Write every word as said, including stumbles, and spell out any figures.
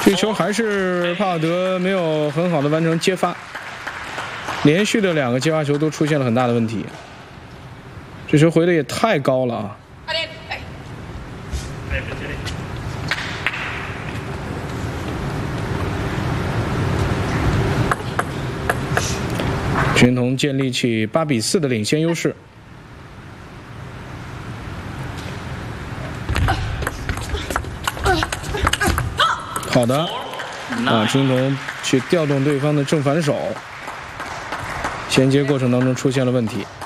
这球还是帕瓦德没有很好的完成接发，连续的两个接发球都出现了很大的问题。这球回的也太高了啊！群童建立起八比四的领先优势。好的，啊，群童去调动对方的正反手，衔接过程当中出现了问题。